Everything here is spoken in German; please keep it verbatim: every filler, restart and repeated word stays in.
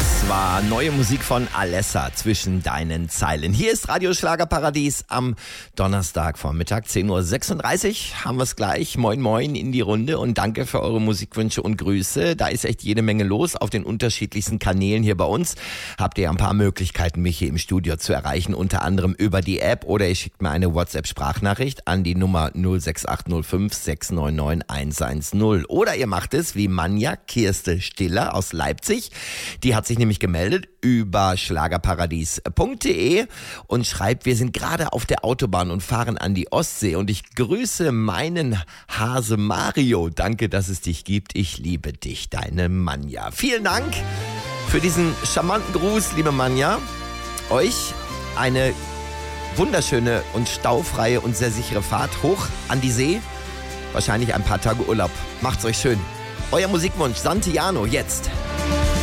Das war neue Musik von Alessa zwischen deinen Zeilen. Hier ist Radio Schlagerparadies am Donnerstagvormittag, zehn Uhr sechsunddreißig. Haben wir es gleich. Moin Moin in die Runde und danke für eure Musikwünsche und Grüße. Da ist echt jede Menge los auf den unterschiedlichsten Kanälen hier bei uns. Habt ihr ein paar Möglichkeiten, mich hier im Studio zu erreichen, unter anderem über die App oder ihr schickt mir eine WhatsApp-Sprachnachricht an die Nummer null sechs acht null fünf sechs neun neun eins eins null. Oder ihr macht es wie Manja Kirste Stiller aus Leipzig. Die hat sich nämlich gemeldet über schlagerparadies punkt de und schreibt, wir sind gerade auf der Autobahn und fahren an die Ostsee und ich grüße meinen Hase Mario. Danke, dass es dich gibt. Ich liebe dich, deine Manja. Vielen Dank für diesen charmanten Gruß, liebe Manja. Euch eine wunderschöne und staufreie und sehr sichere Fahrt hoch an die See. Wahrscheinlich ein paar Tage Urlaub. Macht's euch schön. Euer Musikwunsch, Santiano, jetzt.